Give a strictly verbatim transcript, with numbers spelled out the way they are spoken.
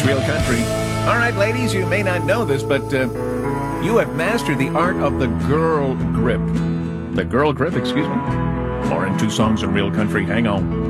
Real Country. All right, ladies, you may not know this, but uh, you have mastered the art of the girl grip. The girl grip, excuse me. More in two songs in Real Country. Hang on.